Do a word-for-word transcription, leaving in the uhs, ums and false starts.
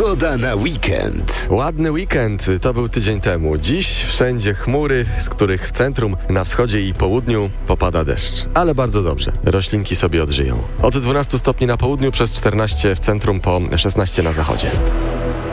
Pogoda na weekend. Ładny weekend to był tydzień temu. Dziś wszędzie chmury, z których w centrum, na wschodzie i południu popada deszcz. Ale bardzo dobrze. Roślinki sobie odżyją. Od dwunastu stopni na południu, przez czternaście w centrum, po szesnaście na zachodzie.